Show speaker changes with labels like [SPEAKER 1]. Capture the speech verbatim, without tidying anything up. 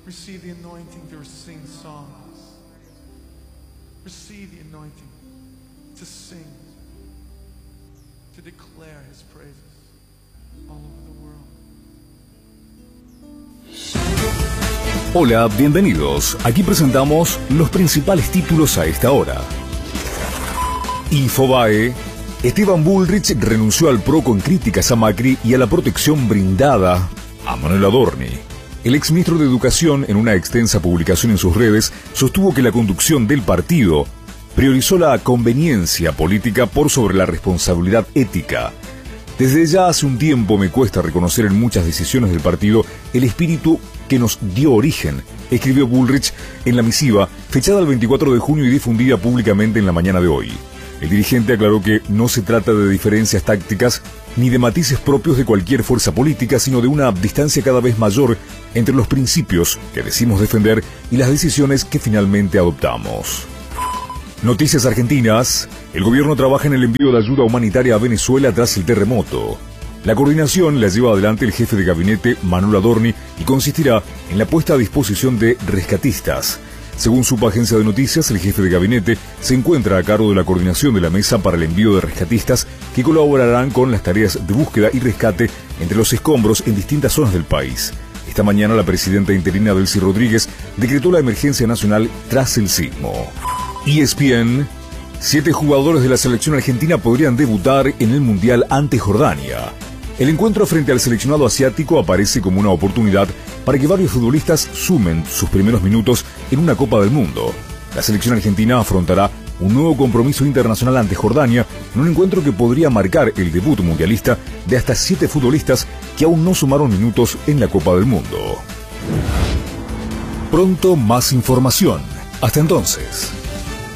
[SPEAKER 1] Receive the anointing to sing songs. Receive the anointing to sing, to declare His praises all over the world.
[SPEAKER 2] Hola, bienvenidos. Aquí presentamos los principales títulos a esta hora. Infobae. Esteban Bullrich renunció al P R O con críticas a Macri y a la protección brindada a Manuel Adorni. El exministro de Educación, en una extensa publicación en sus redes, sostuvo que la conducción del partido priorizó la conveniencia política por sobre la responsabilidad ética. Desde ya hace un tiempo me cuesta reconocer en muchas decisiones del partido el espíritu que nos dio origen, escribió Bullrich en la misiva, fechada el veinticuatro de junio y difundida públicamente en la mañana de hoy. El dirigente aclaró que no se trata de diferencias tácticas ni de matices propios de cualquier fuerza política, sino de una distancia cada vez mayor entre los principios que decimos defender y las decisiones que finalmente adoptamos. Noticias argentinas. El gobierno trabaja en el envío de ayuda humanitaria a Venezuela tras el terremoto. La coordinación la lleva adelante el jefe de gabinete Manuel Adorni y consistirá en la puesta a disposición de rescatistas. Según su agencia de noticias, el jefe de gabinete se encuentra a cargo de la coordinación de la mesa para el envío de rescatistas que colaborarán con las tareas de búsqueda y rescate entre los escombros en distintas zonas del país. Esta mañana la presidenta interina Delcy Rodríguez decretó la emergencia nacional tras el sismo. E S P N. Siete jugadores de la selección argentina podrían debutar en el Mundial ante Jordania. El encuentro frente al seleccionado asiático aparece como una oportunidad para que varios futbolistas sumen sus primeros minutos en una Copa del Mundo. La selección argentina afrontará un nuevo compromiso internacional ante Jordania en un encuentro que podría marcar el debut mundialista de hasta siete futbolistas que aún no sumaron minutos en la Copa del Mundo. Pronto más información. Hasta entonces.